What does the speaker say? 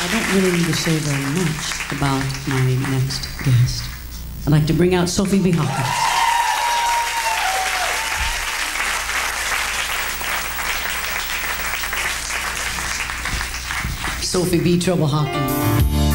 I don't really need to say very much about my next guest. I'd like to bring out Sophie B. Hawkins. Sophie B. Trouble Hawkins.